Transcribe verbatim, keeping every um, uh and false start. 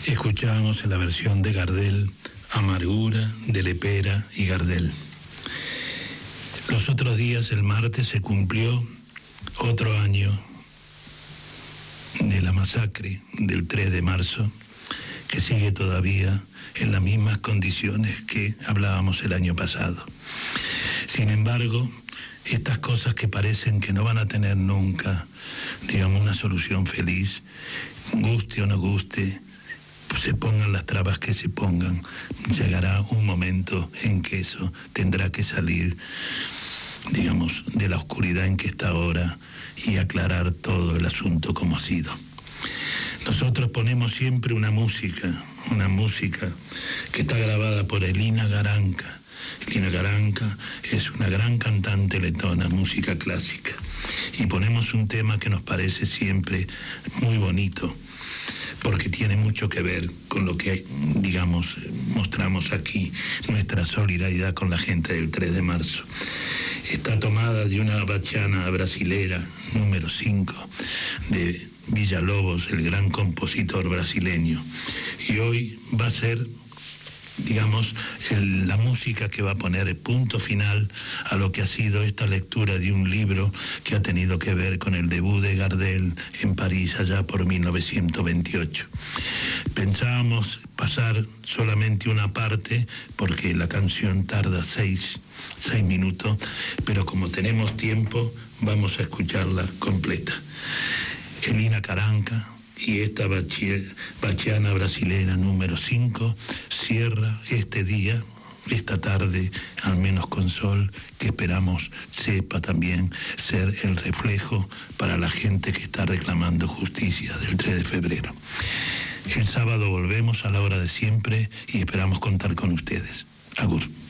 Escuchábamos en la versión de Gardel Amargura de Lepera y Gardel. Los otros días, el martes, se cumplió otro año de la masacre del tres de marzo, que sigue todavía en las mismas condiciones que hablábamos el año pasado. Sin embargo, estas cosas que parecen que no van a tener nunca, digamos, una solución feliz, guste o no guste, se pongan las trabas que se pongan, llegará un momento en que eso tendrá que salir, digamos, de la oscuridad en que está ahora y aclarar todo el asunto como ha sido. Nosotros ponemos siempre una música, una música que está grabada por Elina Garanca. Elina Garanca es una gran cantante letona, música clásica. Y ponemos un tema que nos parece siempre muy bonito, porque tiene mucho que ver con lo que, digamos, mostramos aquí, nuestra solidaridad con la gente del tres de marzo. Está tomada de una bachiana brasilera, número cinco, de Villalobos, el gran compositor brasileño. Y hoy va a ser, digamos, el, la música que va a poner el punto final a lo que ha sido esta lectura de un libro que ha tenido que ver con el debut de Gardel en París allá por mil novecientos veintiocho. Pensábamos pasar solamente una parte porque la canción tarda seis, seis minutos, pero como tenemos tiempo vamos a escucharla completa. Elina Garanca y esta bachiana brasilera número cinco cierra este día, esta tarde, al menos con sol, que esperamos sepa también ser el reflejo para la gente que está reclamando justicia del tres de febrero. El sábado volvemos a la hora de siempre y esperamos contar con ustedes. Agur.